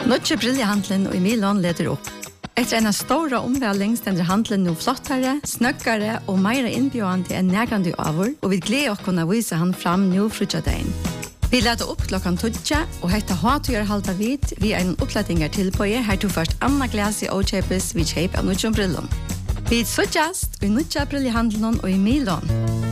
Nødje briljehandelen og i Milan leder opp. Etter en stora omvæling stender handelen nå flottere, snøkkere og mer innbjørende enn nærgande avur, og vi gleder oss kunne vise han fram nå frutjadein. Vi leder opp klokken 12, og hette hatøyer halda vid, vi en opplettinger tilbøye, her tog først Anna Glas i Åkjøpes, vi kjøp av nødje brillen. Vi søtjast i nødje briljehandelen og i Milan.